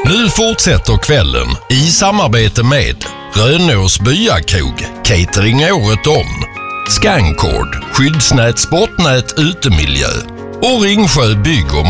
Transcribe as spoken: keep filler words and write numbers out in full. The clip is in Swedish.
Nu fortsätter kvällen i samarbete med Rönås Byakrog, catering året om, Scancord, skyddsnät, sportnät, utemiljö och Ringsjö bygg och